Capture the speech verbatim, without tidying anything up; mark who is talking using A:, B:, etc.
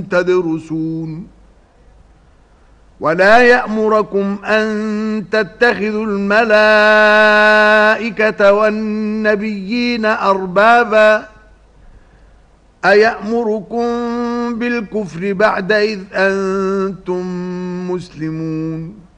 A: تدرسون ولا يأمركم أن تتخذوا الملائكة والنبيين أربابا أيأمركم بالكفر بعد إذ أنتم مسلمون